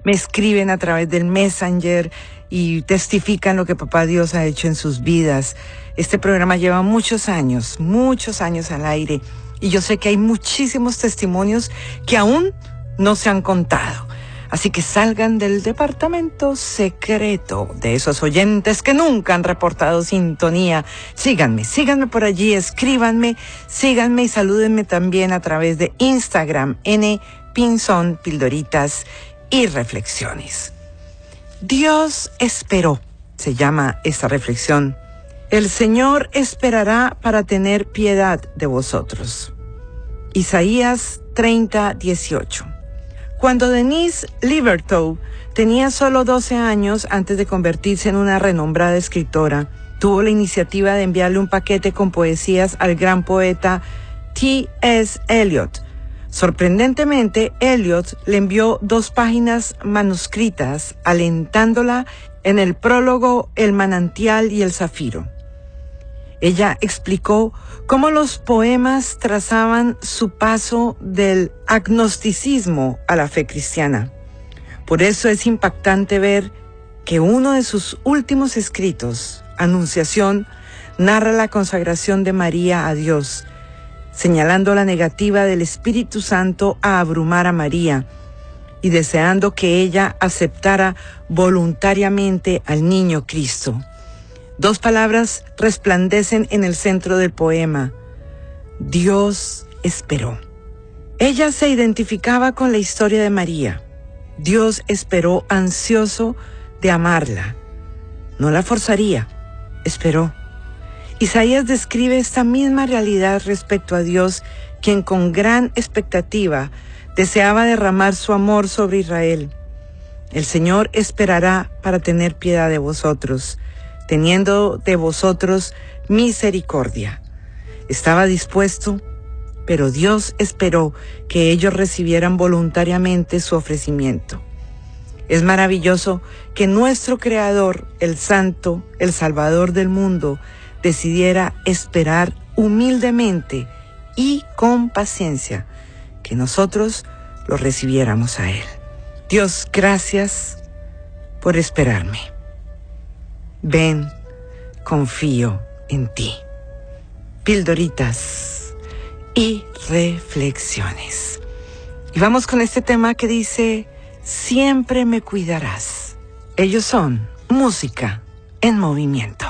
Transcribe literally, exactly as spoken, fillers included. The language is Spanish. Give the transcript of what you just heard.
me escriben a través del Messenger y testifican lo que Papá Dios ha hecho en sus vidas. Este programa lleva muchos años, muchos años al aire, y yo sé que hay muchísimos testimonios que aún no se han contado. Así que salgan del departamento secreto de esos oyentes que nunca han reportado sintonía. Síganme, síganme por allí, escríbanme, síganme y salúdenme también a través de Instagram, N Pinzón, Pildoritas y Reflexiones. Dios esperó, se llama esta reflexión. El Señor esperará para tener piedad de vosotros. Isaías treinta, dieciocho. Cuando Denise Levertov tenía solo doce años antes de convertirse en una renombrada escritora, tuvo la iniciativa de enviarle un paquete con poesías al gran poeta T S Eliot. Sorprendentemente, Eliot le envió dos páginas manuscritas, alentándola en el prólogo El manantial y el zafiro. Ella explicó cómo los poemas trazaban su paso del agnosticismo a la fe cristiana. Por eso es impactante ver que uno de sus últimos escritos, Anunciación, narra la consagración de María a Dios, señalando la negativa del Espíritu Santo a abrumar a María y deseando que ella aceptara voluntariamente al niño Cristo. Dos palabras resplandecen en el centro del poema. Dios esperó. Ella se identificaba con la historia de María. Dios esperó ansioso de amarla. No la forzaría, esperó. Isaías describe esta misma realidad respecto a Dios, quien con gran expectativa deseaba derramar su amor sobre Israel. El Señor esperará para tener piedad de vosotros, teniendo de vosotros misericordia. Estaba dispuesto, pero Dios esperó que ellos recibieran voluntariamente su ofrecimiento. Es maravilloso que nuestro Creador, el Santo, el Salvador del mundo, decidiera esperar humildemente y con paciencia que nosotros lo recibiéramos a Él. Dios, gracias por esperarme. Ven, confío en ti. Pildoritas y reflexiones. Y vamos con este tema que dice, siempre me cuidarás. Ellos son música en movimiento.